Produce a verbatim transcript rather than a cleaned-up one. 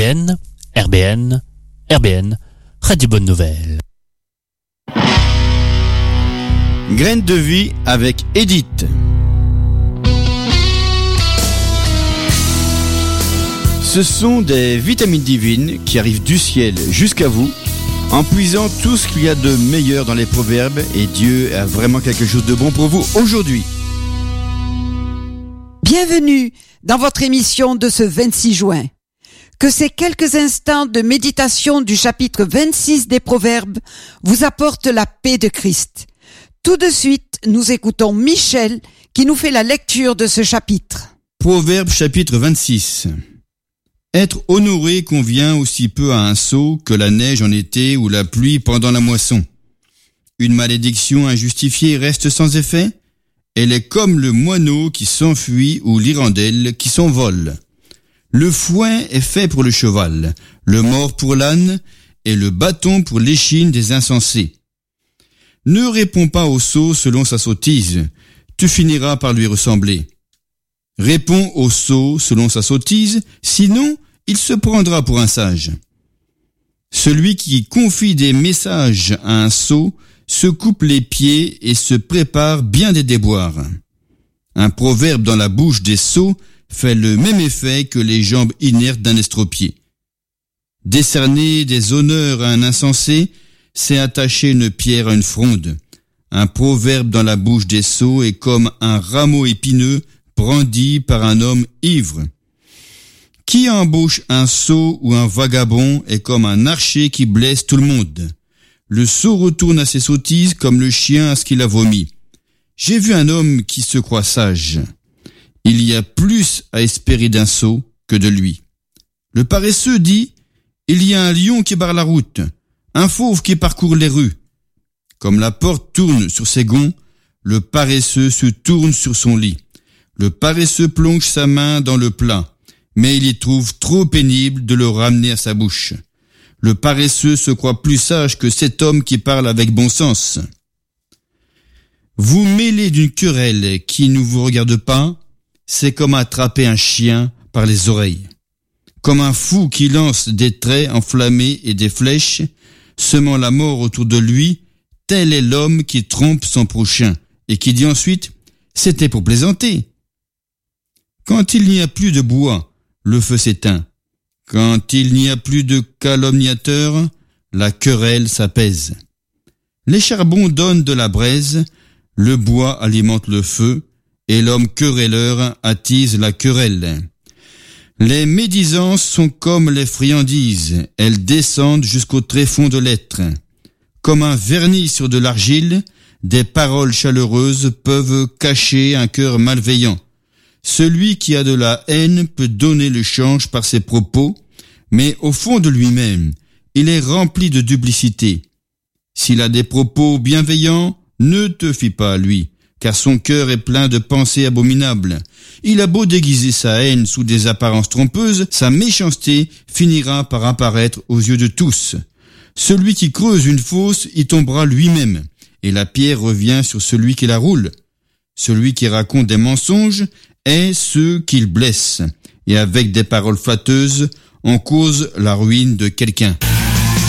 N, R B N, R B N, Radio Bonne Nouvelle. Graines de vie avec Edith. Ce sont des vitamines divines qui arrivent du ciel jusqu'à vous, en puisant tout ce qu'il y a de meilleur dans les proverbes, et Dieu a vraiment quelque chose de bon pour vous aujourd'hui. Bienvenue dans votre émission de ce vingt-six juin. Que ces quelques instants de méditation du chapitre vingt-six des Proverbes vous apportent la paix de Christ. Tout de suite, nous écoutons Michel qui nous fait la lecture de ce chapitre. Proverbe chapitre vingt-six. Être honoré convient aussi peu à un sot que la neige en été ou la pluie pendant la moisson. Une malédiction injustifiée reste sans effet. Elle est comme le moineau qui s'enfuit ou l'hirondelle qui s'envole. Le fouet est fait pour le cheval, le mors pour l'âne et le bâton pour l'échine des insensés. Ne réponds pas au sot selon sa sottise, tu finiras par lui ressembler. Réponds au sot selon sa sottise, sinon il se prendra pour un sage. Celui qui confie des messages à un sot se coupe les pieds et se prépare bien des déboires. Un proverbe dans la bouche des sots fait le même effet que les jambes inertes d'un estropié. Décerner des honneurs à un insensé, c'est attacher une pierre à une fronde. Un proverbe dans la bouche des sots est comme un rameau épineux brandi par un homme ivre. Qui embauche un sot ou un vagabond est comme un archer qui blesse tout le monde. Le sot retourne à ses sottises comme le chien à ce qu'il a vomi. J'ai vu un homme qui se croit sage. Il y a plus à espérer d'un sot que de lui. Le paresseux dit, il y a un lion qui barre la route, un fauve qui parcourt les rues. Comme la porte tourne sur ses gonds, le paresseux se tourne sur son lit. Le paresseux plonge sa main dans le plat, mais il y trouve trop pénible de le ramener à sa bouche. Le paresseux se croit plus sage que cet homme qui parle avec bon sens. Vous mêler d'une querelle qui ne vous regarde pas, c'est comme attraper un chien par les oreilles. Comme un fou qui lance des traits enflammés et des flèches, semant la mort autour de lui, tel est l'homme qui trompe son prochain et qui dit ensuite « c'était pour plaisanter ». Quand il n'y a plus de bois, le feu s'éteint. Quand il n'y a plus de calomniateurs, la querelle s'apaise. Les charbons donnent de la braise, le bois alimente le feu, et l'homme querelleur attise la querelle. Les médisances sont comme les friandises, elles descendent jusqu'au tréfonds de l'être. Comme un vernis sur de l'argile, des paroles chaleureuses peuvent cacher un cœur malveillant. Celui qui a de la haine peut donner le change par ses propos, mais au fond de lui-même, il est rempli de duplicité. S'il a des propos bienveillants, ne te fie pas à lui, car son cœur est plein de pensées abominables. Il a beau déguiser sa haine sous des apparences trompeuses, sa méchanceté finira par apparaître aux yeux de tous. Celui qui creuse une fosse y tombera lui-même, et la pierre revient sur celui qui la roule. Celui qui raconte des mensonges est ceux qu'il blesse, et avec des paroles flatteuses, on cause la ruine de quelqu'un.